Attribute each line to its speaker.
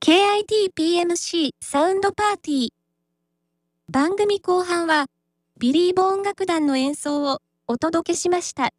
Speaker 1: KITPMC サウンドパーティー。番組後半は、ビリーボーン楽団の演奏をお届けしました。